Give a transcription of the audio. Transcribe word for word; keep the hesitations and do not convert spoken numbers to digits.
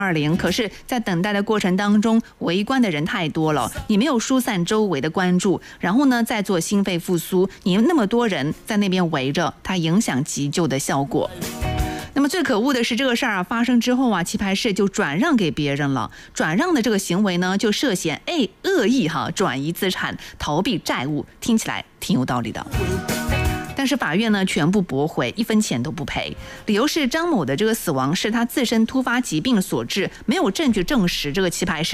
二零，可是，在等待的过程当中，围观的人太多了，你没有疏散周围的关注，然后呢，再做心肺复苏，你那么多人在那边围着，它影响急救的效果。那么最可恶的是这个事儿啊发生之后啊，棋牌室就转让给别人了，转让的这个行为呢，就涉嫌哎恶意哈转移资产、逃避债务，听起来挺有道理的。但是法院呢全部驳回，一分钱都不赔，理由是张某的这个死亡是他自身突发疾病所致，没有证据证实这个棋牌室